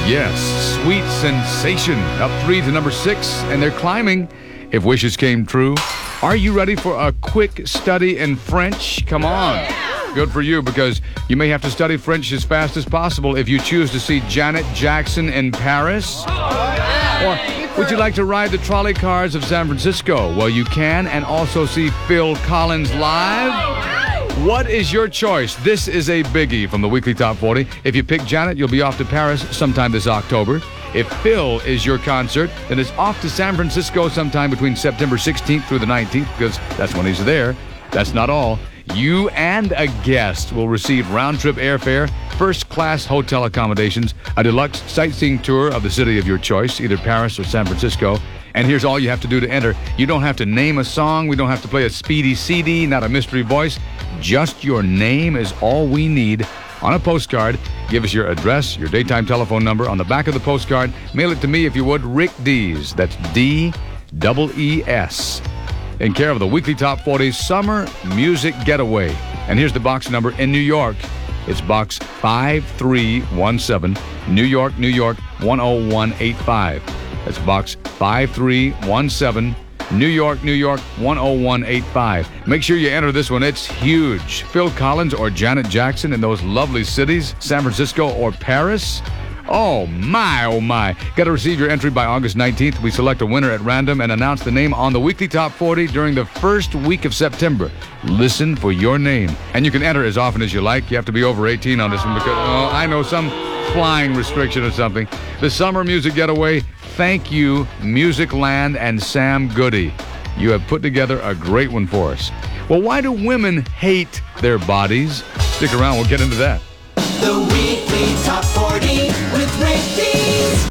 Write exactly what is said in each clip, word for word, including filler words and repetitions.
Yes, Sweet Sensation. Up three to number six, and they're climbing. If wishes came true. Are you ready for a quick study in French? Come on. Yeah. Good for you, because you may have to study French as fast as possible if you choose to see Janet Jackson in Paris. Oh, yeah. Or would you like to ride the trolley cars of San Francisco? Well, you can, and also see Phil Collins live. What is your choice? This is a biggie from the Weekly Top forty. If you pick Janet, you'll be off to Paris sometime this October. If Phil is your concert, then it's off to San Francisco sometime between September sixteenth through the nineteenth, because that's when he's there. That's not all. You and a guest will receive round-trip airfare, first-class hotel accommodations, a deluxe sightseeing tour of the city of your choice, either Paris or San Francisco. And here's all you have to do to enter. You don't have to name a song. We don't have to play a speedy C D, not a mystery voice. Just your name is all we need on a postcard. Give us your address, your daytime telephone number on the back of the postcard. Mail it to me, if you would, Rick Dees. That's D E E S. In care of the Weekly Top forty Summer Music Getaway. And here's the box number in New York. It's box five three one seven, New York, New York, one oh one eight five. That's box five three one seven, New York, New York, one oh one eight five. Make sure you enter this one. It's huge. Phil Collins or Janet Jackson in those lovely cities, San Francisco or Paris. Oh, my, oh, my. Got to receive your entry by August nineteenth. We select a winner at random and announce the name on the Weekly Top forty during the first week of September. Listen for your name. And you can enter as often as you like. You have to be over eighteen on this one because, oh, I know, some flying restriction or something. The Summer Music Getaway. Thank you, Music Land and Sam Goody. You have put together a great one for us. Well, why do women hate their bodies? Stick around, we'll get into that. The Weekly Top forty with Rick Dees.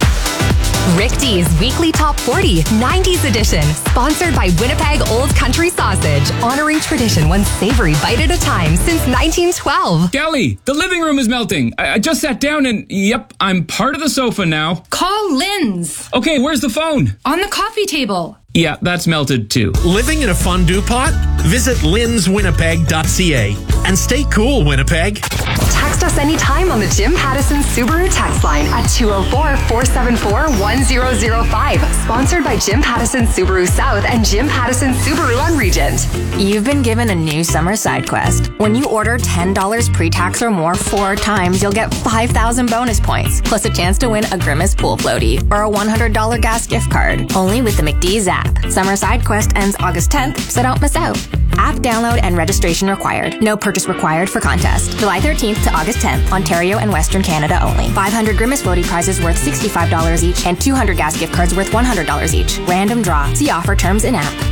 Rick Dees Weekly Top forty, nineties edition. Sponsored by Winnipeg Old Country Sausage. Honoring tradition one savory bite at a time since nineteen twelve. Kelly, the living room is melting. I, I just sat down and, yep, I'm part of the sofa now. Call Lynn's. Okay, where's the phone? On the coffee table. Yeah, that's melted too. Living in a fondue pot? Visit lins winnipeg dot c a and stay cool, Winnipeg. Text us anytime on the Jim Pattison Subaru text line at two oh four, four seven four, one oh oh five. Sponsored by Jim Pattison Subaru South and Jim Pattison Subaru on Regent. You've been given a new summer side quest. When you order ten dollars pre-tax or more four times, you'll get five thousand bonus points, plus a chance to win a Grimace pool floaty or a one hundred dollars gas gift card. Only with the McDee's app. Summer side quest ends August tenth, so don't miss out. App download and registration required. No purchase required for contest. July thirteenth to August tenth, Ontario and Western Canada only. five hundred Grimace floaty prizes worth sixty-five dollars each and two hundred gas gift cards worth one hundred dollars each. Random draw. See offer terms in app.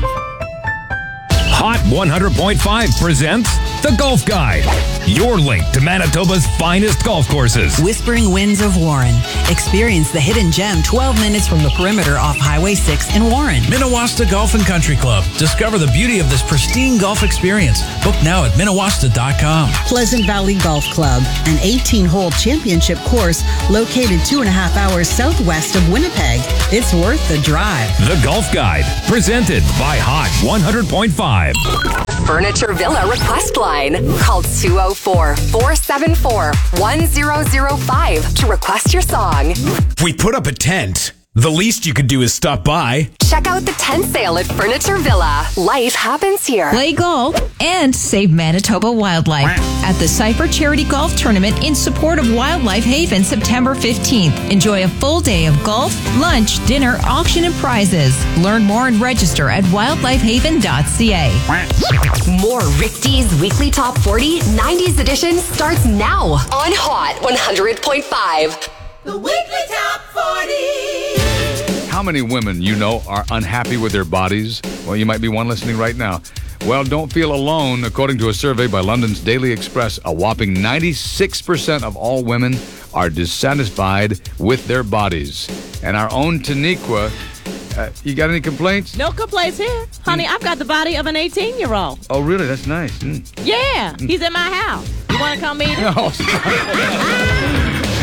Hot one hundred point five presents The Golf Guide, your link to Manitoba's finest golf courses. Whispering Winds of Warren. Experience the hidden gem twelve minutes from the perimeter off Highway six in Warren. Minnewasta Golf and Country Club. Discover the beauty of this pristine golf experience. Book now at minnewasta dot com. Pleasant Valley Golf Club, an eighteen-hole championship course located two and a half hours southwest of Winnipeg. It's worth the drive. The Golf Guide, presented by Hot one hundred point five. Furniture Villa request line. Call two oh four, four seven four, one oh oh five to request your song. We put up a tent. The least you could do is stop by. Check out the tent sale at Furniture Villa. Life happens here. Play golf and save Manitoba wildlife at the Cypher Charity Golf Tournament in support of Wildlife Haven September fifteenth. Enjoy a full day of golf, lunch, dinner, auction, and prizes. Learn more and register at wildlife haven dot c a. More Rick Dees Weekly Top forty nineties edition starts now on Hot one hundred point five. The Weekly Top forty. How many women you know are unhappy with their bodies? Well, you might be one listening right now. Well, don't feel alone. According to a survey by London's Daily Express, a whopping ninety-six percent of all women are dissatisfied with their bodies. And our own Taniqua, uh, you got any complaints? No complaints here. Honey, I've got the body of an eighteen-year-old. Oh, really? That's nice. Mm. Yeah, he's in my house. You want to come meet him? No, stop.